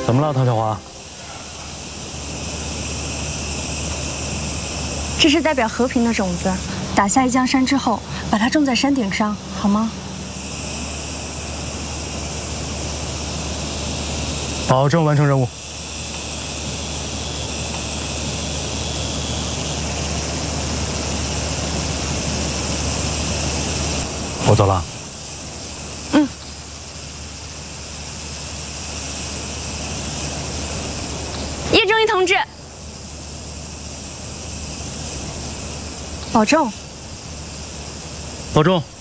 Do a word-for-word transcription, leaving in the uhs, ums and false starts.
怎么了，唐小华？ 这是代表和平的种子，打下一江山之后，把它种在山顶上，好吗？ 保证完成任务。我走了。 嗯。叶正一同志，保重。 保重。